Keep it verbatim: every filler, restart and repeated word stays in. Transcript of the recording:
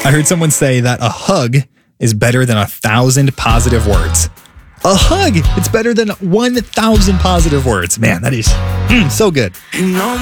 I heard someone say that a hug is better than a thousand positive words. A hug, it's better than one thousand positive words. Man, that is mm, so good. You know